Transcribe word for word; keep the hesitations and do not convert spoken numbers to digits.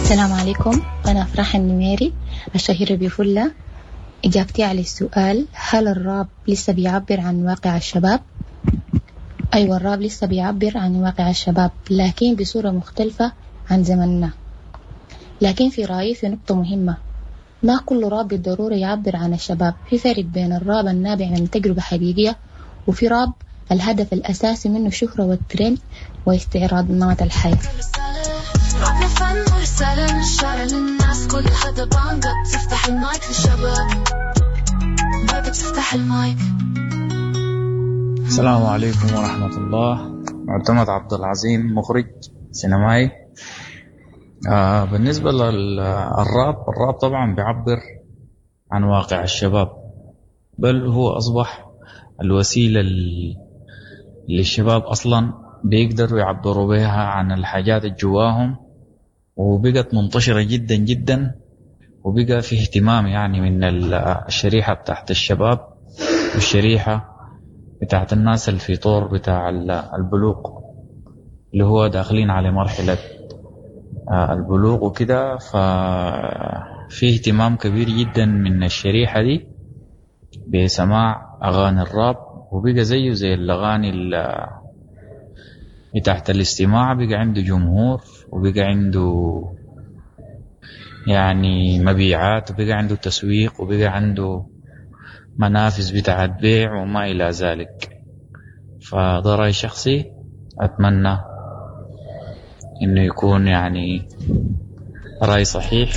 السلام عليكم، أنا أفراح النميري الشهيرة بفلة. إجابتي على السؤال: هل الراب لسه بيعبر عن واقع الشباب؟ أيوة، الراب لسه بيعبر عن واقع الشباب، لكن بصورة مختلفة عن زمننا. لكن في رأيي في نقطة مهمة: ما كل راب بالضرورة يعبر عن الشباب. في فرق بين الراب النابع من تجربة حقيقية، وفي راب الهدف الأساسي منه الشهرة والترند واستعراض نمط الحياة. رابنا فن ورسالة من الشارع للناس، كل حدا بانجا تفتح المايك للشباب، بانجا تفتح المايك. السلام عليكم ورحمة الله. معتمد عبد العظيم، مخرج سينمائي. آه بالنسبة للراب، الراب طبعا بيعبر عن واقع الشباب، بل هو أصبح الوسيلة اللي الشباب أصلا بيقدروا يعبروا بها عن الحاجات الجواهم، وبقت منتشرة جدا جدا، وبقى فيه اهتمام يعني من الشريحة بتاعت الشباب والشريحة بتاعت الناس اللي في طور بتاع البلوغ، اللي هو داخلين على مرحلة البلوغ وكده. ففيه اهتمام كبير جدا من الشريحة دي بسماع أغاني الراب، وبقى زيه زي الأغاني تحت الاستماع، بقى عنده جمهور، وبقى عنده يعني مبيعات، وبقى عنده تسويق، وبقى عنده منافذ بتاعت بيع وما إلى ذلك. فده رأي شخصي، أتمنى إنه يكون يعني رأي صحيح.